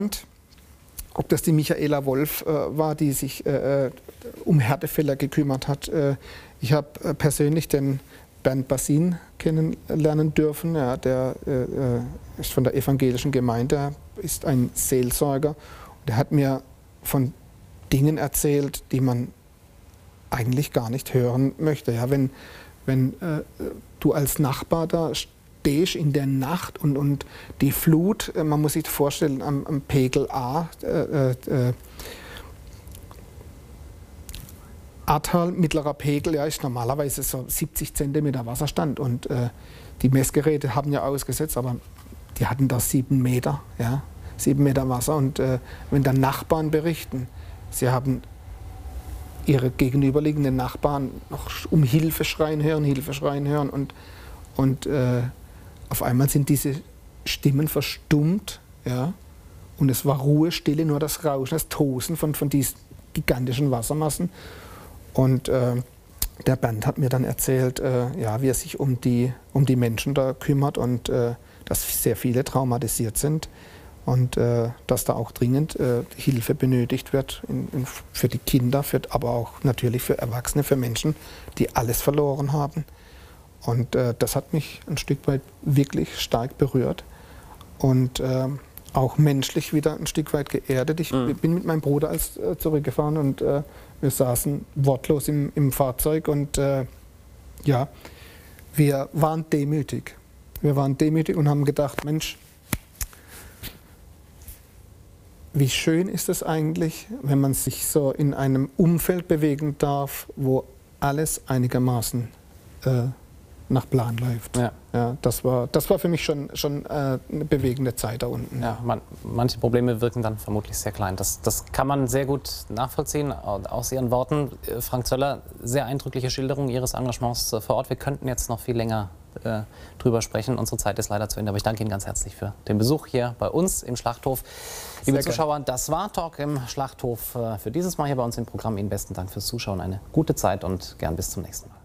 ob das die Michaela Wolf war, die sich um Härtefälle gekümmert hat. Ich habe persönlich den Bernd Bassin kennenlernen dürfen. Ja, der ist von der evangelischen Gemeinde, ist ein Seelsorger. Der hat mir von Dingen erzählt, die man eigentlich gar nicht hören möchte. Ja, wenn du als Nachbar da stehst in der Nacht und die Flut, man muss sich vorstellen, am Pegel A, Ahrtal, mittlerer Pegel, ja, ist normalerweise so 70 cm Wasserstand und die Messgeräte haben ja ausgesetzt, aber die hatten da 7 Meter, ja, 7 Meter Wasser und wenn dann Nachbarn berichten, sie haben ihre gegenüberliegenden Nachbarn noch um Hilfe schreien hören und auf einmal sind diese Stimmen verstummt, ja, und es war Ruhe, Stille, nur das Rauschen, das Tosen von diesen gigantischen Wassermassen. Und der Bernd hat mir dann erzählt, ja, wie er sich um die Menschen da kümmert und dass sehr viele traumatisiert sind und dass da auch dringend Hilfe benötigt wird für die Kinder, aber auch natürlich für Erwachsene, für Menschen, die alles verloren haben. Und das hat mich ein Stück weit wirklich stark berührt und auch menschlich wieder ein Stück weit geerdet. Ich bin mit meinem Bruder zurückgefahren und wir saßen wortlos im Fahrzeug und ja, wir waren demütig. Wir waren demütig und haben gedacht, Mensch, wie schön ist es eigentlich, wenn man sich so in einem Umfeld bewegen darf, wo alles einigermaßen nach Plan läuft. Ja. Ja, das war für mich schon eine bewegende Zeit da unten. Ja, manche Probleme wirken dann vermutlich sehr klein. Das kann man sehr gut nachvollziehen aus Ihren Worten. Frank Zöller, sehr eindrückliche Schilderung Ihres Engagements vor Ort. Wir könnten jetzt noch viel länger drüber sprechen. Unsere Zeit ist leider zu Ende, aber ich danke Ihnen ganz herzlich für den Besuch hier bei uns im Schlachthof. Liebe Zuschauer, das war Talk im Schlachthof für dieses Mal hier bei uns im Programm. Ihnen besten Dank fürs Zuschauen, eine gute Zeit und gern bis zum nächsten Mal.